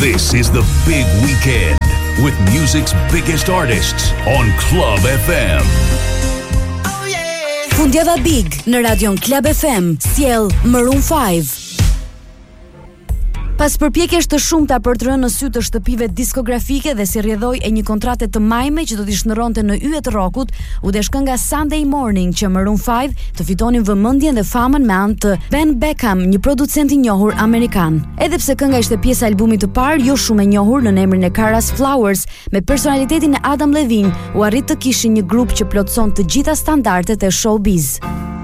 This is the big weekend with music's biggest artists on Club FM. Fundjava Big në Radion Club FM sjell Maroon 5. Pas përpjekjesh të shumta për të rënë në sy të shtëpive diskografike dhe si rrjedhoj e një kontrate të majme që do t'i shndronte në yjet e rockut, u desh kënga Sunday Morning që Maroon 5 të fitonin vëmendjen dhe famën me anë të Ben Beckham, një producent i njohur amerikan. Edhe pse kënga ishte pjesë e albumit të parë, jo shumë e njohur në emrin e Kara's Flowers, me personalitetin e Adam Levine, u arrit të kishin një grup që plotson të gjitha standardet e showbiz.